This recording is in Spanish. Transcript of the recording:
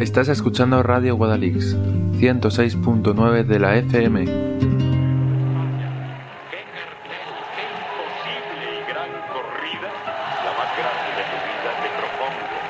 Estás escuchando Radio Guadalix, 106.9 de la FM. Qué imposible y gran corrida, la más grande de tu vida, te propongo.